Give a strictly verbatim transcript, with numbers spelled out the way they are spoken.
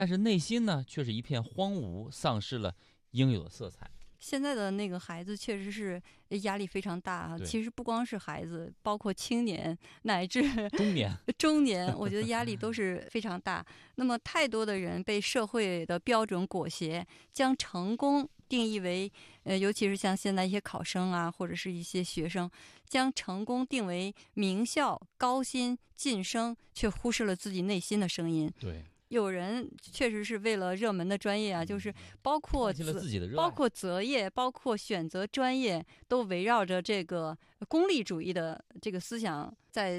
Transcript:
但是内心呢，却是一片荒芜，丧失了应有的色彩。 现在的那个孩子确实是压力非常大啊。 对其实不光是孩子，包括青年乃至中年， 中年，我觉得压力都是非常大。那么太多的人被社会的标准裹挟，将成功定义为，呃，尤其是像现在一些考生啊，或者是一些学生，将成功定为名校、高薪、晋升，却忽视了自己内心的声音。 对， 有人确实是为了热门的专业啊，就是包括放弃了自己的热爱， 包括择业，包括选择专业，都围绕着这个功利主义的这个思想在